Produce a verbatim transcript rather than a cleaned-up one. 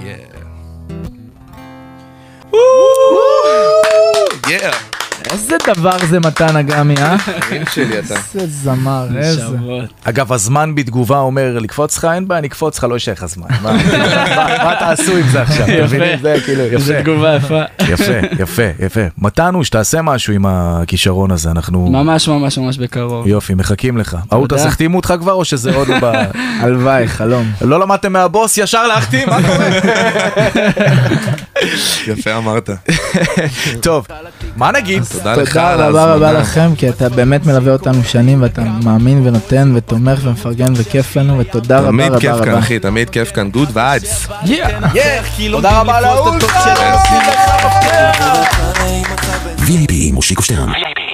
Yeah. איזה דבר זה מתן אגמי, אה? אמין שלי אתה. איזה זמר, איזה. אגב, הזמן בתגובה אומר, לקפוץ לך, אין בעיה, נקפוץ לך, לא יישאר לך זמן. מה תעשו עם זה עכשיו? יפה, זו תגובה יפה. יפה, יפה, יפה. מתנו, שתעשה משהו עם הכישרון הזה, אנחנו... ממש ממש ממש בקרוב. יופי, מחכים לך. ההוא תחתימו אותך כבר, או שזה עוד לא ב... הלוואי, חלום. לא למדתם מהבוס, ישר להחתים, מה קורה? יפה אמרת. טוב, מה נגיד? תודה לך על תודה רבה ההזמנה. רבה לכם, כי אתה באמת מלווה אותנו שנים, ואתה מאמין ונותן ותומך ומפרגן וכיף לנו, ותודה רבה רבה רבה. תמיד כיף כאן, אחי, תמיד כיף כאן, good vibes. תודה רבה לאוזן. וי איי פי מושיקו שטרן.